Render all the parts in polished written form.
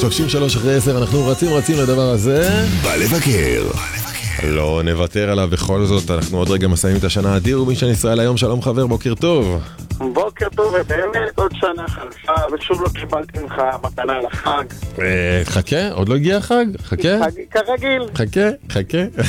33 אחרי 10, אנחנו רצים לדבר הזה. בא לבקר. לא נוותר עליו בכל זאת, אנחנו עוד רגע מסיימים את השנה. אדיר רובינשטיין ישראל היום, שלום חבר, בוקר טוב. בוקר טוב, ובאמת עוד שנה חלפה, ושוב לא קיבלתי ממך מתנה לחג. חכה, עוד לא הגיע החג? חכה. כרגיל. חכה.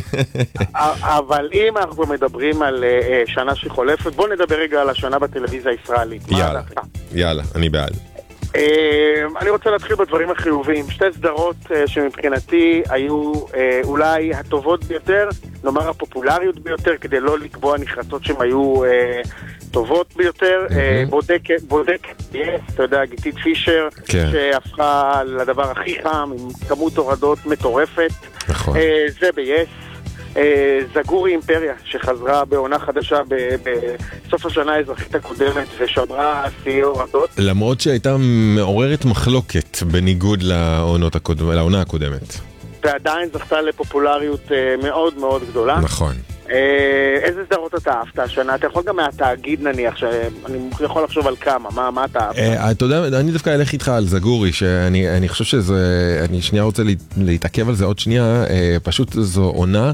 אבל אם אנחנו מדברים על שנה שחולפת, בוא נדבר רגע על השנה בטלוויזיה הישראלית. יאללה, אני בעד. אני רוצה להתחיל בדברים החיוביים. שתי סדרות שמבחינתי היו אולי הטובות ביותר, נאמר הפופולריות ביותר, כדי לא לקבוע נחרצות שהן היו טובות ביותר. בודק, אתה יודע, גיתית פישר, שהפכה לדבר הכי חם, עם כמות הורדות מטורפת. זה ביס. זגורי אימפריה, שחזרה בעונה חדשה בסוף השנה האזרחית הקודמת ושמרה שיא הורדות. למרות שהייתה מעוררת מחלוקת בניגוד לעונה הקודמת. ועדיין זכתה לפופולריות מאוד מאוד גדולה. נכון. איזה סדרות אתה אהבת השנה? אתה יכול גם מהתאגיד נניח, שאני יכול לחשוב על כמה, מה אתה אהבת? אתה יודע, אני דווקא אלך איתך על זגורי, שאני חושב שזה, אני שנייה רוצה להתעכב על זה עוד שנייה, פשוט זו עונה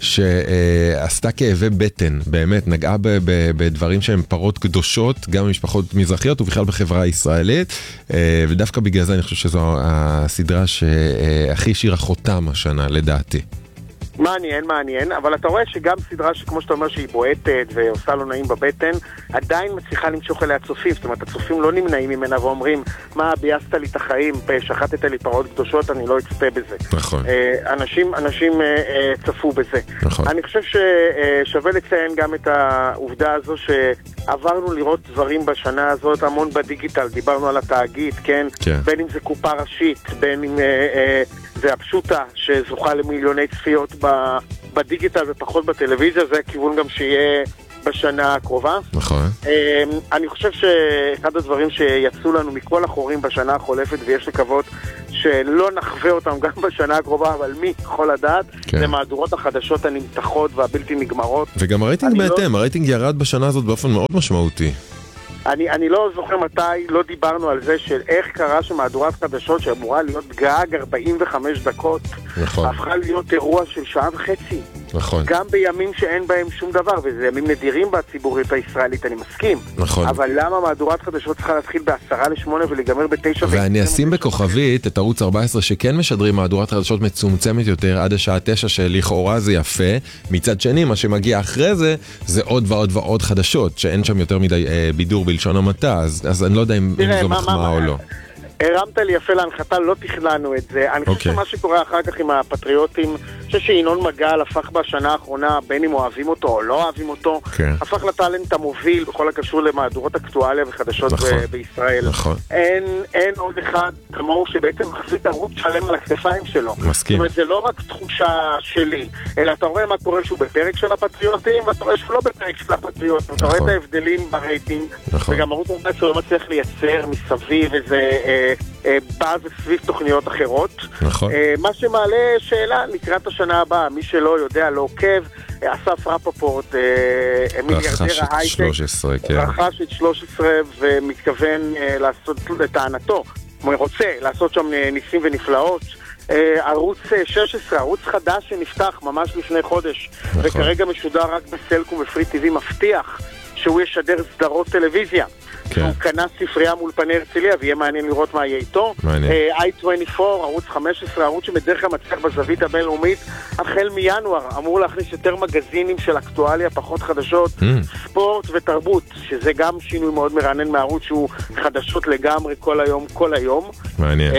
שעשתה כאבי בטן, באמת, נגעה בדברים שהם פרות קדושות, גם במשפחות מזרחיות ובכלל בחברה הישראלית, ודווקא בגלל זה אני חושב שזו הסדרה שהכי השאירה חותם השנה, לדעתי. מעניין, אבל אתה רואה שגם סדרה שכמו שאתה אומר שהיא בועטת ועושה לא נעים בבטן, עדיין מצליחה למשוך אליה צופים. זאת אומרת, הצופים לא נמנעים ממנה ואומרים, מה, בייסת לי את החיים, שחטת לי פרות קדושות, אני לא אצפה בזה. נכון. אנשים צפו בזה. נכון. אני חושב ששווה לציין גם את העובדה הזו שעברנו לראות דברים בשנה הזאת, המון בדיגיטל, דיברנו על התאגיד, כן? בין אם זה קופה ראשית, בין אם זה הפשוטה שזוכה למיליוני צפיות בדיגיטל ופחות בטלוויזיה, זה הכיוון גם שיהיה בשנה הקרובה. נכון. אני חושב שאחד הדברים שיצאו לנו מכל החורים בשנה החולפת, ויש לקוות שלא נחווה אותם גם בשנה הקרובה, אבל מי יכול לדעת, זה מהדורות החדשות הנמתחות והבלתי נגמרות. וגם הרייטינג בהתאם, הרייטינג ירד בשנה הזאת באופן מאוד משמעותי. אני לא זוכר מתי לא דיברנו על זה של איך קרה שמהדורת חדשות שאמורה להיות גג 45 דקות הפכה להיות אירוע של שעה וחצי. נכון. גם בימים שאין בהם שום דבר, וזה ימים נדירים בציבוריות הישראלית, אני מסכים. נכון. אבל למה מהדורת חדשות צריכה להתחיל ב8:50 ולהיגמר ב9? ואני אשים בכוכבית את ערוץ 14 שכן משדרים מהדורת חדשות מצומצמת יותר עד השעה 9, שלכאורה זה יפה. מצד שני, מה שמגיע אחרי זה, זה עוד ועוד ועוד חדשות, שאין שם יותר מדי בידור בלשון המעטה, אז אני לא יודע אם זו מחמאה או לא. הרמת לי יפה להנחתה, לא תכננו את זה. אני חושב שמה שקורה אחר כך עם הפטריוטים, אני חושב שינון מגל הפך בשנה האחרונה, בין אם אוהבים אותו או לא אוהבים אותו, הפך לטלנט המוביל בכל הקשור למהדורות אקטואליה וחדשות בישראל. אין עוד אחד כמוהו שבעצם מחזיק ערוץ שלם על הכתפיים שלו. מסכים. זאת אומרת, זה לא רק תחושה שלי, אלא אתה רואה מה קורה שהוא בפרק של הפטריוטים, ואתה רואה שהוא לא בפרק של הפטריוטים. אתה רואה את ההבדלים ברייטינג, וגם ערוץ 14 לא מצליח לייצר מסביב איזה באז סביב תוכניות אחרות. נכון. מה שמעלה שאלה לקראת השנה הבאה, מי שלא יודע, לא עוקב, אסף רפפורט, מיליארדר ההייטק, רכש את 13 ומתכוון לעשות לטענתו, הוא רוצה לעשות שם ניסים ונפלאות. ערוץ 16, ערוץ חדש שנפתח ממש לפני חודש, וכרגע משודר רק בסלקום ופרי טבעי, מבטיח שהוא ישדר סדרות טלוויזיה. הוא קנה ספרייה מול פני הרצליה, ויהיה מעניין לראות מה יהיה איתו. i24, ערוץ 15, ערוץ שבדרך כלל מצליח בזווית הבינלאומית, החל מינואר אמור להכניס יותר מגזינים של אקטואליה, פחות חדשות, ספורט ותרבות, שזה גם שינוי מאוד מרענן מערוץ שהוא חדשות לגמרי כל היום. מעניין.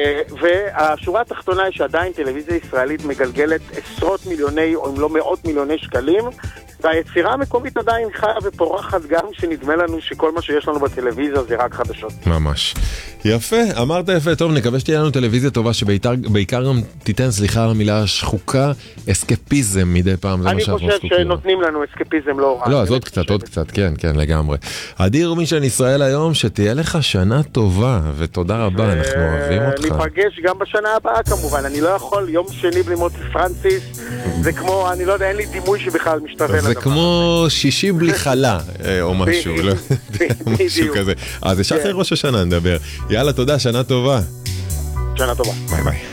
והשורה התחתונה היא שעדיין טלוויזיה ישראלית מגלגלת עשרות מיליוני, או אם לא מאות מיליוני שקלים, והיצירה המקומית עדיין חיה ופורחת, גם שנדמה לנו שכל מה שיש לנו בטלוויזיה זה רק חדשות. ממש. יפה, אמרת יפה, טוב, נקווה שתהיה לנו טלוויזיה טובה, שבעיקר גם תיתן, סליחה על המילה שחוקה, אסקפיזם מדי פעם. אני חושב שנותנים לנו אסקפיזם לא רע. לא, אז עוד קצת, כן, לגמרי. אדיר רובינשטיין ישראל היום, שתהיה לך שנה טובה, ותודה רבה, אנחנו אוהבים אותך. ניפגש גם בשנה הבאה כמובן, אני לא יכול יום שני בלי מוטי פרנסיס, זה כמו, אני לא יודע, אין לי דימוי שבכלל משתווה לדבר. זה כמו שישי בלי חלה, או משהו, לא יודע, משהו כזה. אז זה שחר ראש השנה נדבר. יאללה, תודה, שנה טובה. שנה טובה. ביי ביי.